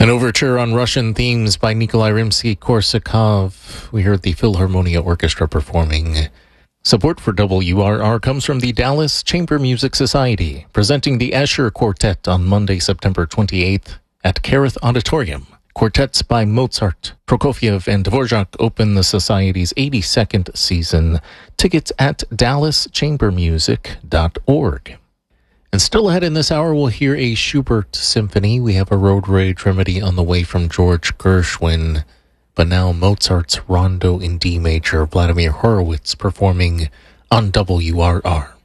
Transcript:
An overture on Russian themes by Nikolai Rimsky-Korsakov. We heard the Philharmonia Orchestra performing. Support for WRR comes from the Dallas Chamber Music Society, presenting the Escher Quartet on Monday, September 28th at Kerith Auditorium. Quartets by Mozart, Prokofiev, and Dvorak open the Society's 82nd season. Tickets at dallaschambermusic.org. And still ahead in this hour, we'll hear a Schubert symphony. We have a Road Rage Remedy on the way from George Gershwin. But now Mozart's Rondo in D major, Vladimir Horowitz performing on WRR.